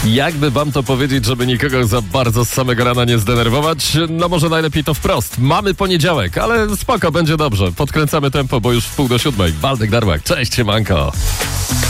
Jakby wam to powiedzieć, żeby nikogo za bardzo z samego rana nie zdenerwować? No może najlepiej to wprost. Mamy poniedziałek, ale spoko, będzie dobrze. Podkręcamy tempo, bo już 6:45. Waldek Darłak, cześć, siemanko.